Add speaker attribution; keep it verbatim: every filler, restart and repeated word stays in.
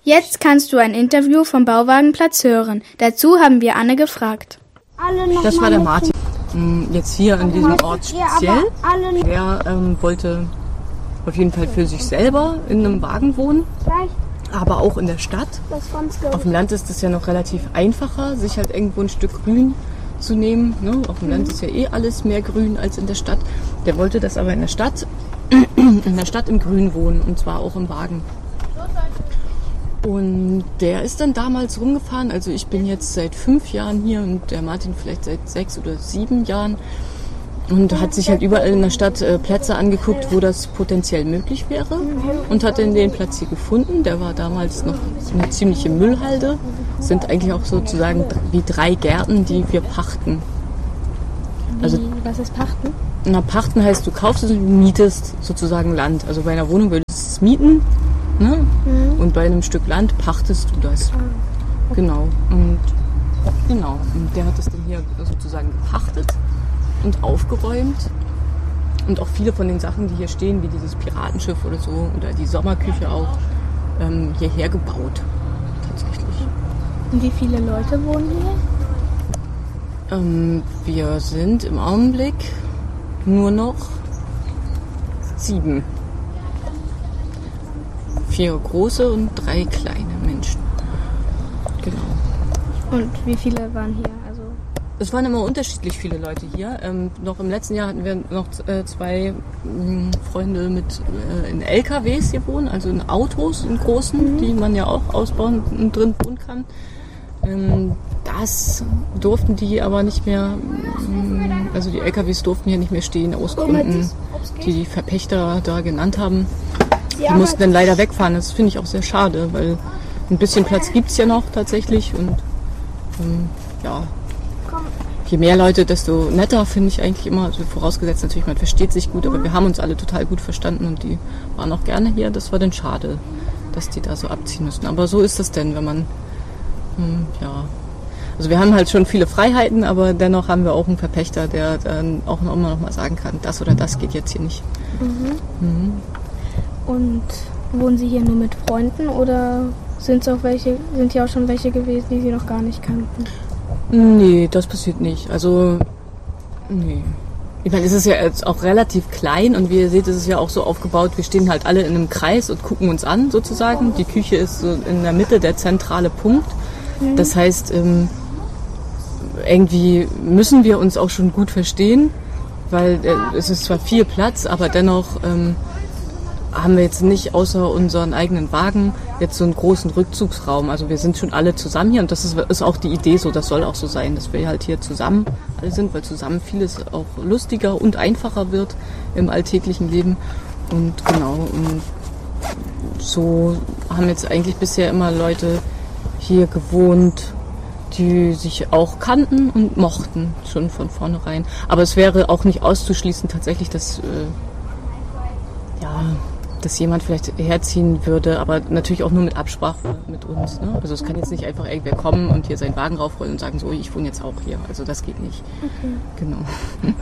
Speaker 1: Jetzt kannst du ein Interview vom Bauwagenplatz hören. Dazu haben wir Anne gefragt.
Speaker 2: Das war der Martin. Jetzt hier an diesem Ort speziell. Der ähm, wollte auf jeden Fall für sich selber in einem Wagen wohnen, aber auch in der Stadt. Auf dem Land ist es ja noch relativ einfacher, sich halt irgendwo ein Stück Grün zu nehmen. Ne? Auf dem Land ist ja eh alles mehr Grün als in der Stadt. Der wollte das aber in der Stadt, in der Stadt im Grün wohnen und zwar auch im Wagen. Und der ist dann damals rumgefahren, also ich bin jetzt seit fünf Jahren hier und der Martin vielleicht seit sechs oder sieben Jahren und hat sich halt überall in der Stadt äh, Plätze angeguckt, wo das potenziell möglich wäre und hat dann den Platz hier gefunden. Der war damals noch eine ziemliche Müllhalde, das sind eigentlich auch sozusagen wie drei Gärten, die wir pachten.
Speaker 1: Also, wie, was ist Pachten?
Speaker 2: Na, Pachten heißt, du kaufst es und mietest sozusagen Land. Also bei einer Wohnung würdest du es mieten. Ne? Mhm. Und bei einem Stück Land pachtest du das. Ah, okay. Genau. Und genau. Und der hat das dann hier sozusagen gepachtet und aufgeräumt. Und auch viele von den Sachen, die hier stehen, wie dieses Piratenschiff oder so, oder die Sommerküche auch, ähm, hierher gebaut. Tatsächlich.
Speaker 1: Und wie viele Leute wohnen hier?
Speaker 2: Ähm, wir sind im Augenblick nur noch sieben. Vier große und drei kleine Menschen. Genau.
Speaker 1: Und wie viele waren hier? Also
Speaker 2: es waren immer unterschiedlich viele Leute hier. Ähm, noch im letzten Jahr hatten wir noch äh, zwei mh, Freunde mit äh, in L K Ws hier wohnen, also in Autos, in großen, mhm. die man ja auch ausbauen und drin wohnen kann. Ähm, das durften die aber nicht mehr, mh, also die L K Ws durften hier nicht mehr stehen aus Gründen, die die Verpächter da genannt haben. Die mussten dann leider wegfahren. Das finde ich auch sehr schade, weil ein bisschen Platz gibt es ja noch tatsächlich. Und ähm, ja, je mehr Leute, desto netter finde ich eigentlich immer. Also vorausgesetzt natürlich, man versteht sich gut, aber wir haben uns alle total gut verstanden und die waren auch gerne hier. Das war dann schade, dass die da so abziehen müssen. Aber so ist das denn, wenn man, ähm, ja... Also wir haben halt schon viele Freiheiten, aber dennoch haben wir auch einen Verpächter, der dann auch immer noch mal sagen kann, das oder das geht jetzt hier nicht.
Speaker 1: Mhm. Mhm. Und wohnen Sie hier nur mit Freunden oder sind auch welche, sind hier auch schon welche gewesen, die Sie noch gar nicht kannten?
Speaker 2: Nee, das passiert nicht. Also, nee. Ich meine, es ist ja jetzt auch relativ klein und wie ihr seht, ist es ja auch so aufgebaut, wir stehen halt alle in einem Kreis und gucken uns an sozusagen. Die Küche ist so in der Mitte der zentrale Punkt. Mhm. Das heißt, irgendwie müssen wir uns auch schon gut verstehen, weil es ist zwar viel Platz, aber dennoch... haben wir jetzt nicht außer unseren eigenen Wagen jetzt so einen großen Rückzugsraum. Also wir sind schon alle zusammen hier und das ist, ist auch die Idee so, das soll auch so sein, dass wir halt hier zusammen alle sind, weil zusammen vieles auch lustiger und einfacher wird im alltäglichen Leben. Und genau, und so haben jetzt eigentlich bisher immer Leute hier gewohnt, die sich auch kannten und mochten, schon von vornherein. Aber es wäre auch nicht auszuschließen tatsächlich, dass... Äh, ja, dass jemand vielleicht herziehen würde, aber natürlich auch nur mit Absprache mit uns. Ne? Also es kann jetzt nicht einfach irgendwer kommen und hier seinen Wagen raufrollen und sagen, so, ich wohne jetzt auch hier. Also das geht nicht.
Speaker 1: Okay.
Speaker 2: Genau.